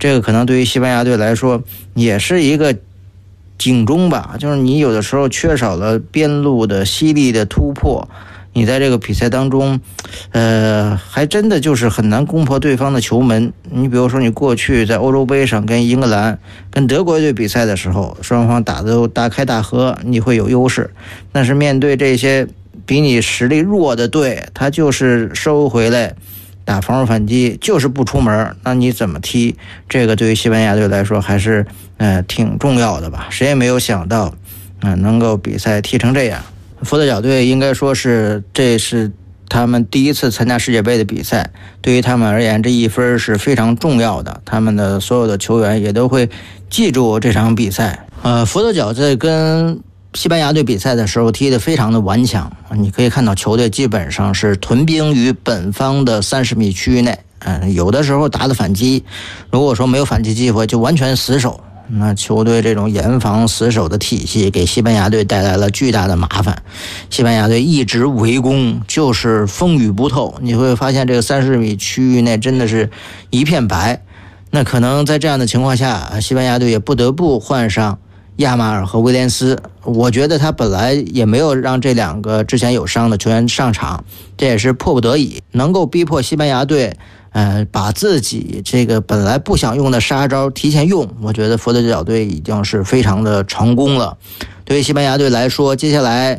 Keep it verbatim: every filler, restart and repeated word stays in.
这个可能对于西班牙队来说也是一个警钟吧，就是你有的时候缺少了边路的犀利的突破，你在这个比赛当中呃，还真的就是很难攻破对方的球门。你比如说你过去在欧洲杯上跟英格兰跟德国队比赛的时候，双方打的都大开大合，你会有优势，但是面对这些比你实力弱的队，他就是收回来打防守反击，就是不出门，那你怎么踢？这个对于西班牙队来说还是呃挺重要的吧。谁也没有想到啊、呃，能够比赛踢成这样。佛得角队应该说是这是他们第一次参加世界杯的比赛，对于他们而言这一分是非常重要的，他们的所有的球员也都会记住这场比赛。呃，佛得角在跟西班牙队比赛的时候踢得非常的顽强，你可以看到球队基本上是屯兵于本方的三十米区域内，嗯，有的时候打的反击，如果说没有反击机会就完全死守。那球队这种严防死守的体系给西班牙队带来了巨大的麻烦，西班牙队一直围攻就是风雨不透，你会发现这个三十米区域内真的是一片白。那可能在这样的情况下，西班牙队也不得不换上亚马尔和威廉斯，我觉得他本来也没有让这两个之前有伤的球员上场，这也是迫不得已，能够逼迫西班牙队呃，把自己这个本来不想用的杀招提前用，我觉得佛得角队已经是非常的成功了。对于西班牙队来说，接下来